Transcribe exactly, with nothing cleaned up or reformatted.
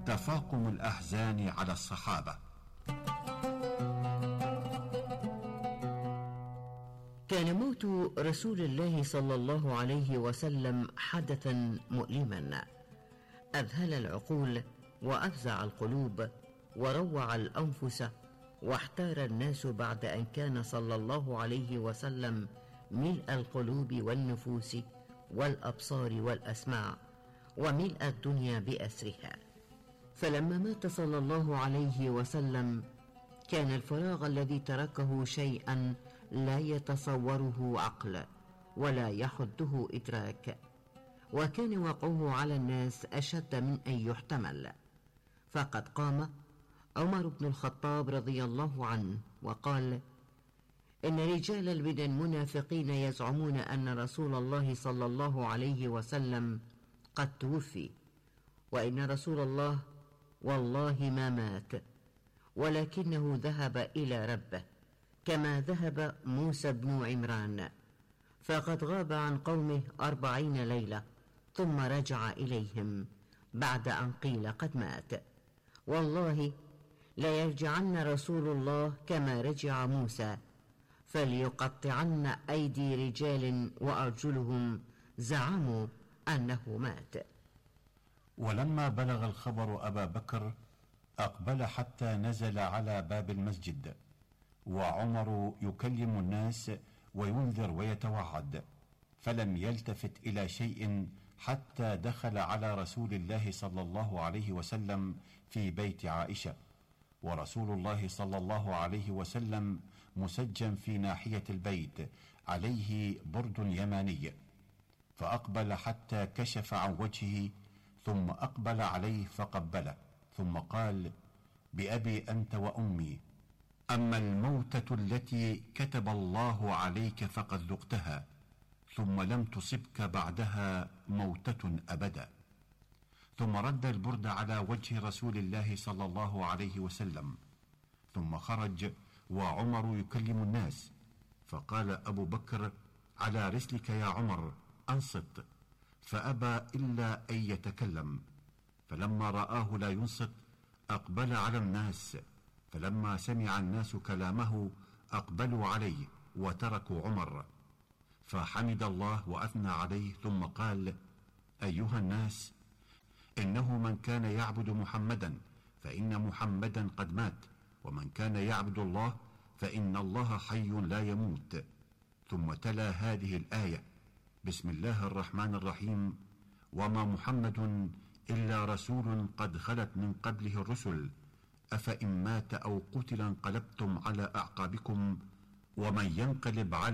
تفاقم الأحزان على الصحابة. كان موت رسول الله صلى الله عليه وسلم حدثا مؤلما أذهل العقول وأفزع القلوب وروع الأنفس، واحتار الناس بعد أن كان صلى الله عليه وسلم ملء القلوب والنفوس والأبصار والأسماع وملء الدنيا بأسرها. فلما مات صلى الله عليه وسلم كان الفراغ الذي تركه شيئا لا يتصوره عقل ولا يحده إدراك، وكان وقعه على الناس أشد من أن يحتمل. فقد قام عمر بن الخطاب رضي الله عنه وقال: إن رجالا من المنافقين يزعمون أن رسول الله صلى الله عليه وسلم قد توفي، وإن رسول الله والله ما مات، ولكنه ذهب إلى ربه كما ذهب موسى بن عمران، فقد غاب عن قومه أربعين ليلة ثم رجع إليهم بعد أن قيل قد مات. والله لا يرجعن رسول الله كما رجع موسى، فليقطعن أيدي رجال وأرجلهم زعموا أنه مات. ولما بلغ الخبر أبا بكر أقبل حتى نزل على باب المسجد، وعمر يكلم الناس وينذر ويتوعد، فلم يلتفت إلى شيء حتى دخل على رسول الله صلى الله عليه وسلم في بيت عائشة، ورسول الله صلى الله عليه وسلم مسجن في ناحية البيت عليه برد يماني، فأقبل حتى كشف عن وجهه، ثم أقبل عليه فقبله، ثم قال: بأبي أنت وأمي، أما الموتة التي كتب الله عليك فقد ذقتها، ثم لم تصبك بعدها موتة أبدا. ثم رد البرد على وجه رسول الله صلى الله عليه وسلم، ثم خرج وعمر يكلم الناس، فقال أبو بكر: على رسلك يا عمر، أنصت، فأبى إلا أن يتكلم. فلما رآه لا ينصت أقبل على الناس، فلما سمع الناس كلامه أقبلوا عليه وتركوا عمر، فحمد الله وأثنى عليه، ثم قال: أيها الناس، إنه من كان يعبد محمدا فإن محمدا قد مات، ومن كان يعبد الله فإن الله حي لا يموت. ثم تلا هذه الآية: بسم الله الرحمن الرحيم، وما محمد إلا رسول قد خلت من قبله الرسل، أفإن مات أو قتل انقلبتم على أعقابكم، ومن ينقلب على